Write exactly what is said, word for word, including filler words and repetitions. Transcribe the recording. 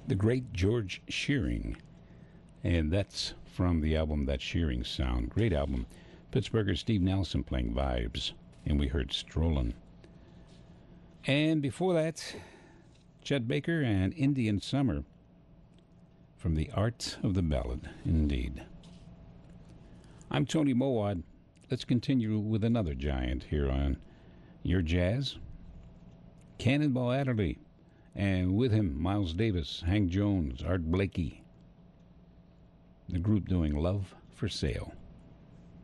the great George Shearing. And that's from the album That Shearing Sound. Great album. Pittsburgher Steve Nelson playing Vibes. And we heard Strollin'. And before that, Chet Baker and Indian Summer from The Art of the Ballad, indeed. I'm Tony Mowat. Let's continue with another giant here on Your Jazz. Cannonball Adderley, and with him, Miles Davis, Hank Jones, Art Blakey. The group doing Love for Sale.